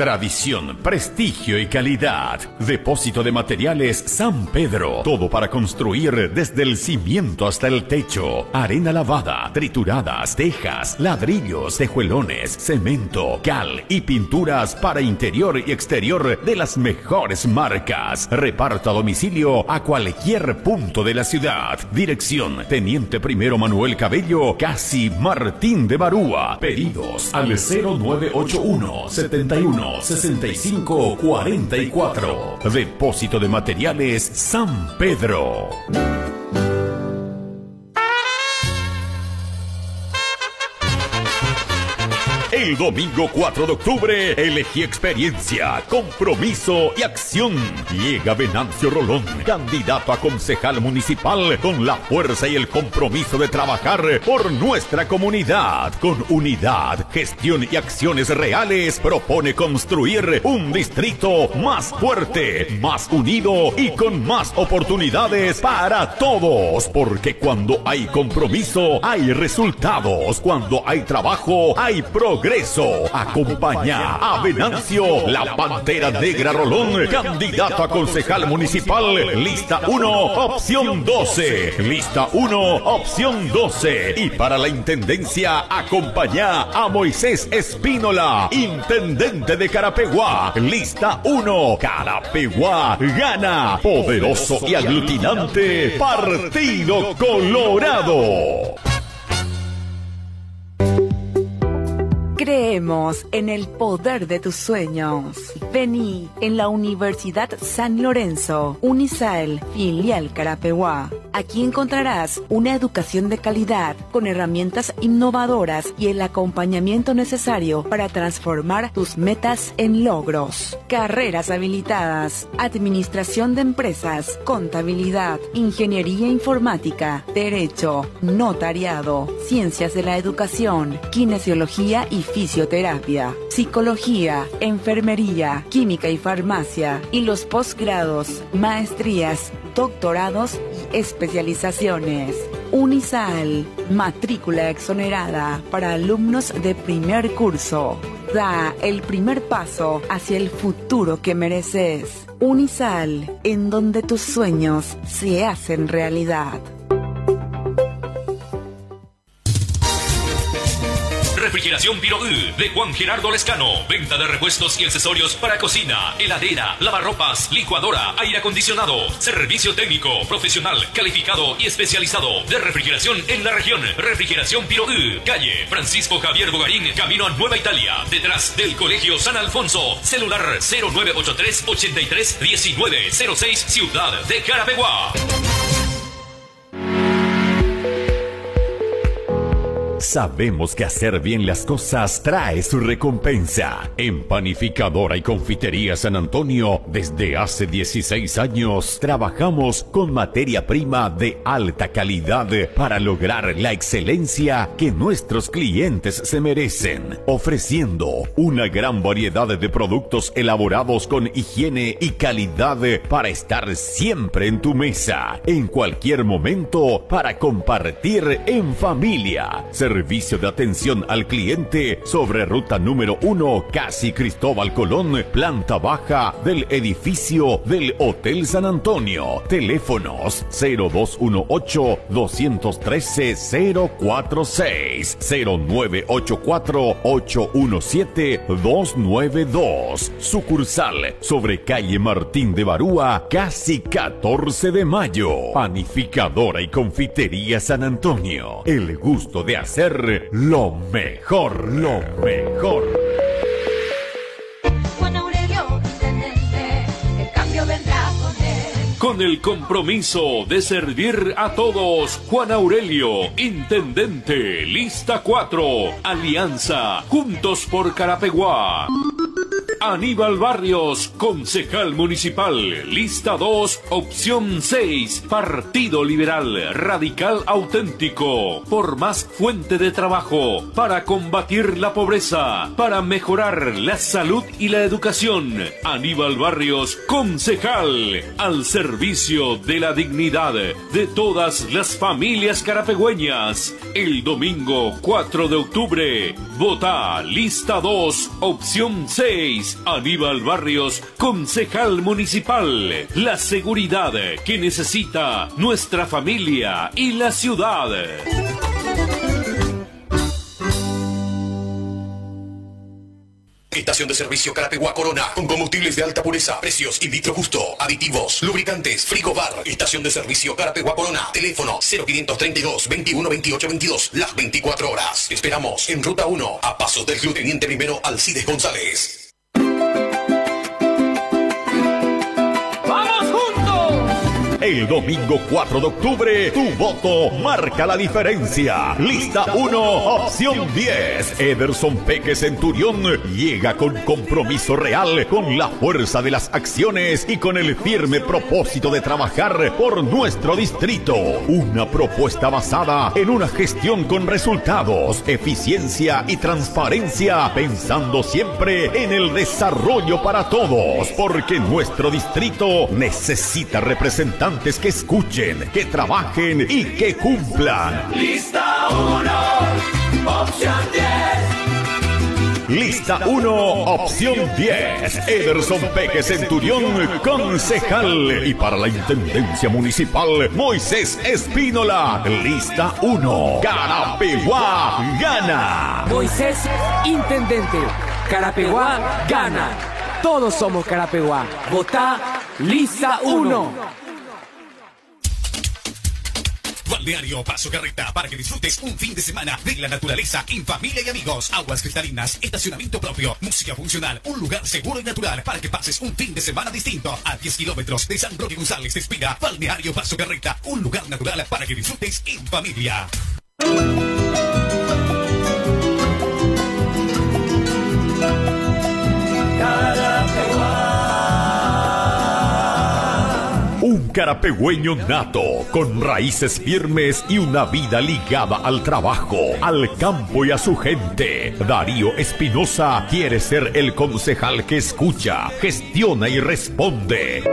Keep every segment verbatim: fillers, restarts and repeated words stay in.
Tradición, prestigio y calidad. Depósito de materiales San Pedro. Todo para construir desde el cimiento hasta el techo. Arena lavada, trituradas, tejas, ladrillos, tejuelones, cemento, cal y pinturas para interior y exterior de las mejores marcas. Reparto a domicilio a cualquier punto de la ciudad. Dirección: Teniente Primero Manuel Cabello, casi Martín de Barúa. Pedidos al cero nueve ocho uno, setenta y uno, sesenta y cinco, cuarenta y cuatro. Depósito de materiales San Pedro. El domingo cuatro de octubre, elegí experiencia, compromiso y acción. Llega Venancio Rolón, candidato a concejal municipal, con la fuerza y el compromiso de trabajar por nuestra comunidad. Con unidad, gestión y acciones reales, propone construir un distrito más fuerte, más unido y con más oportunidades para todos. Porque cuando hay compromiso, hay resultados. Cuando hay trabajo, hay progreso. Acompaña a Venancio, la Pantera Negra Rolón, candidato a concejal municipal, lista uno, opción doce. Lista uno, opción doce. Y para la intendencia, acompaña a Moisés Espínola, intendente de Carapeguá, lista uno. Carapeguá gana. Poderoso y aglutinante Partido Colorado. Creemos en el poder de tus sueños. Vení en la Universidad San Lorenzo, Unisael, filial Carapeguá. Aquí encontrarás una educación de calidad con herramientas innovadoras y el acompañamiento necesario para transformar tus metas en logros. Carreras habilitadas: administración de empresas, contabilidad, ingeniería informática, derecho, notariado, ciencias de la educación, kinesiología y fisioterapia, psicología, enfermería, química y farmacia, y los posgrados, maestrías, doctorados y especializaciones. Unisael, matrícula exonerada para alumnos de primer curso. Da el primer paso hacia el futuro que mereces. Unisael, en donde tus sueños se hacen realidad. Refrigeración Piroú de Juan Gerardo Lescano. Venta de repuestos y accesorios para cocina, heladera, lavarropas, licuadora, aire acondicionado. Servicio técnico, profesional, calificado y especializado de refrigeración en la región. Refrigeración Piroú. Calle Francisco Javier Bogarín, camino a Nueva Italia, detrás del Colegio San Alfonso. Celular cero nueve ocho tres, ochenta y tres, diecinueve cero seis, Ciudad de Carapeguá. Sabemos que hacer bien las cosas trae su recompensa. En Panificadora y Confitería San Antonio, desde hace dieciséis años, trabajamos con materia prima de alta calidad para lograr la excelencia que nuestros clientes se merecen, ofreciendo una gran variedad de productos elaborados con higiene y calidad para estar siempre en tu mesa, en cualquier momento, para compartir en familia. Servicio de atención al cliente sobre ruta número uno, casi Cristóbal Colón, planta baja del edificio del Hotel San Antonio. Teléfonos cero dos uno ocho, dos uno tres, cero cuatro seis, cero nueve ocho cuatro, ocho uno siete, dos nueve dos. Sucursal sobre calle Martín de Barúa, casi catorce de mayo. Panificadora y Confitería San Antonio. El gusto de hacer lo mejor, lo mejor. Juan Aurelio, intendente, el cambio vendrá con él. Con el compromiso de servir a todos, Juan Aurelio, intendente, lista cuatro, Alianza, Juntos por Carapeguá. Aníbal Barrios, concejal municipal, lista dos, opción seis, Partido Liberal, radical auténtico, por más fuente de trabajo, para combatir la pobreza, para mejorar la salud y la educación. Aníbal Barrios, concejal, al servicio de la dignidad de todas las familias carapegüeñas. El domingo cuatro de octubre, vota lista dos, opción seis. Luis Aníbal Barrios, concejal municipal. La seguridad que necesita nuestra familia y la ciudad. Estación de servicio Carapeguá Corona, con combustibles de alta pureza, precios in vitro justo, aditivos, lubricantes, frigobar. Estación de servicio Carapeguá Corona, teléfono cero quinientos treinta y dos, veintiuno, veintiocho, veintidós, las veinticuatro horas. Esperamos en Ruta uno, a pasos del Club Teniente Primero Alcides González. El domingo cuatro de octubre, tu voto marca la diferencia. Lista uno, opción diez. Ederson Peque Centurión llega con compromiso real, con la fuerza de las acciones y con el firme propósito de trabajar por nuestro distrito. Una propuesta basada en una gestión con resultados, eficiencia y transparencia, pensando siempre en el desarrollo para todos, porque nuestro distrito necesita representantes que escuchen, que trabajen y que cumplan. Lista uno, opción diez. Lista uno, opción diez. Ederson Peque Centurión, concejal. Y para la Intendencia Municipal, Moisés Espínola. Lista uno. Carapeguá gana. Moisés, intendente. Carapeguá gana. Todos somos Carapeguá. Votá Lista uno. Balneario Paso Carreta, para que disfrutes un fin de semana de la naturaleza en familia y amigos. Aguas cristalinas, estacionamiento propio, música funcional, un lugar seguro y natural para que pases un fin de semana distinto. A diez kilómetros de San Roque González te inspira Balneario Paso Carreta, un lugar natural para que disfrutes en familia. Un carapegüeño nato, con raíces firmes y una vida ligada al trabajo, al campo y a su gente. Darío Espinosa quiere ser el concejal que escucha, gestiona y responde.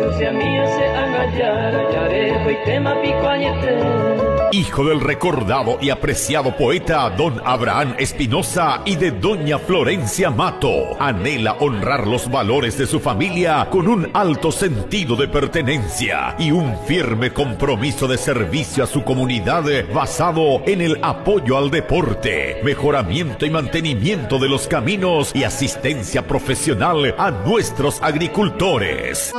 Hijo del recordado y apreciado poeta don Abraham Espinosa y de doña Florencia Mato, anhela honrar los valores de su familia con un alto sentido de pertenencia y un firme compromiso de servicio a su comunidad basado en el apoyo al deporte, mejoramiento y mantenimiento de los caminos y asistencia profesional a nuestros agricultores.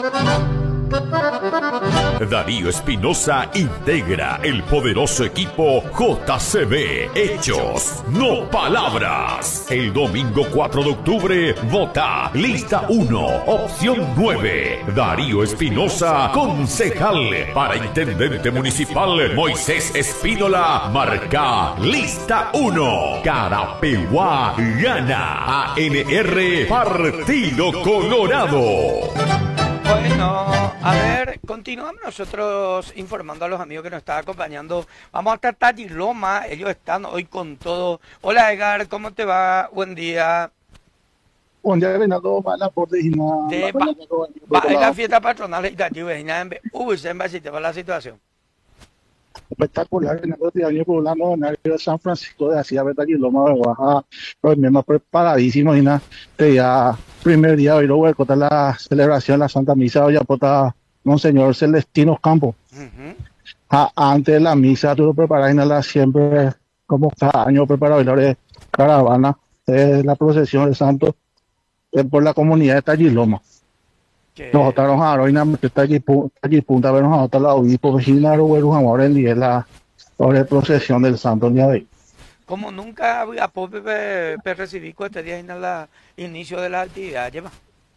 Darío Espinosa integra el poderoso equipo J C B. Hechos, no palabras. El domingo cuatro de octubre, vota Lista uno, opción nueve. Darío Espinosa, concejal. Para Intendente Municipal, Moisés Espínola, marca Lista uno. Carapeguá gana. A N R, Partido Colorado. Bueno, a ver, continuamos nosotros informando a los amigos que nos están acompañando. Vamos hasta Talliloma, ellos están hoy con todo. Hola Edgar, ¿cómo te va? Buen día. Buen día, Reinaldo, mala por digna. De pa, va en la fiesta patronal y Talliloma, vecina, uy, se me va la situación. Espectacular, Reinaldo, este año poblano en el área de San Francisco de Asís, a Talliloma, de Oaxaca, los mismos preparadísimos, y nada, ya primer día hoy luego de la celebración de la Santa Misa hoy apota Monseñor Celestino Campos. Uh-huh. Ah, antes de la misa tú lo preparas la siempre como cada año preparado la caravana de la procesión del santo eh, por la comunidad de Talliloma. Nosotros nos aroinamos que está allí punta a vernos a otra la obispo vecina o ahora el día la la procesión del santo el día de hoy. Como nunca a poder recibir este día en el inicio de la actividad, lleva.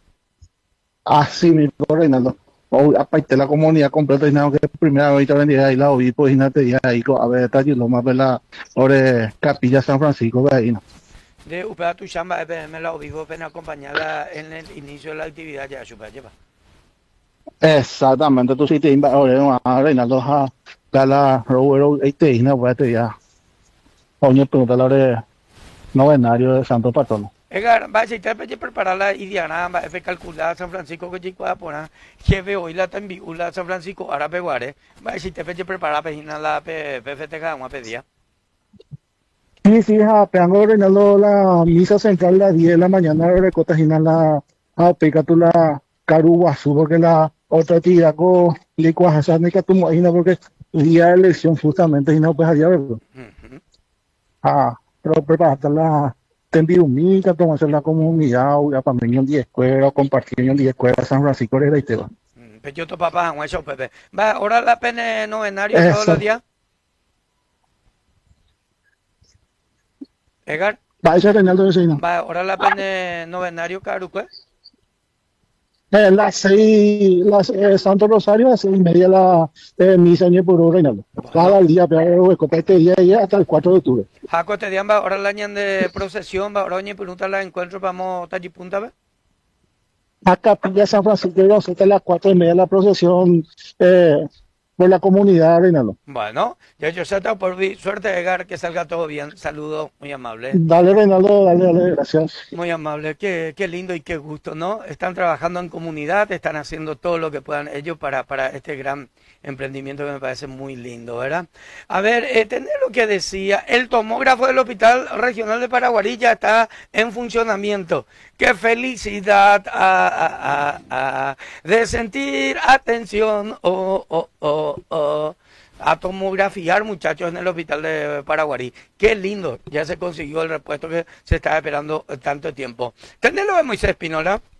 Así mismo, Reinaldo. Aparte la comunidad completa, y nada, que primera vez vendía ahí la obispo, y nada, ahí a ver, está allí lo más de la capilla San Francisco, de ahí, ¿no? De Upea tu chamba, me la obispo, ven acompañada en el inicio de la actividad, ya, chupa, lleva. Exactamente, tú sí te invas, Reinaldo, a la Robero, este, y nada, pues, ya. Oye, pregunta la de novenario de Santo Patrono. Edgar, va a decir, te voy a preparar la Idiana, va a calcular San Francisco que chico va a poner, que veo hoy la tambiula San Francisco, ahora peguare, va a decir, te voy a preparar la la P F T K, una pedía. Sí, sí, a Peango Reinaldo, la misa central a las diez de la mañana, recota Gina la a Pecatula Caruguazú, porque la otra tía con licuaja, ni que tú imaginas, porque el día de elección justamente, y no pues allá, ¿verdad? Ujú. Ah, pero preparaste la tendiumita, tomarse la comunidad, o ya para mí en diez escuelas, compartir en diez escuelas, San Francisco de Esteban. Mm, Pechoto papá, guacho Pepe. Va, ahora la pena novenario todos Eso. los días. Edgar, Vaya Reinaldo de Seina. va, ahora la pena novenario Caruque. Eh, las seis, las, eh, Santo Rosario, a las seis y media la eh, misa en el Puro Reinaldo. Cada día, pero este día y hasta el cuatro de octubre. Jaco te dian va, ahora la añan de procesión, va, ahora oñe pregunta la encuentro vamos talli punta, ve. A Capilla San Francisco de Rosetta a las cuatro y media la procesión eh, por la comunidad, Reinaldo. Bueno, ya yo sé por vi, suerte Edgar, que salga todo bien. Saludo, muy amable. Dale, Reinaldo, dale, dale, gracias. Muy amable, qué, qué lindo y qué gusto, ¿no? Están trabajando en comunidad, están haciendo todo lo que puedan ellos para, para este gran emprendimiento que me parece muy lindo, ¿verdad? A ver, eh, tener lo que decía, el tomógrafo del Hospital Regional de Paraguarí ya está en funcionamiento. ¡Qué felicidad a, a, a, a, de sentir atención! Oh, oh, oh, oh. A tomografiar, muchachos, en el hospital de Paraguarí. Qué lindo, ya se consiguió el repuesto que se estaba esperando tanto tiempo. ¿Tenés lo de Moisés Espinola?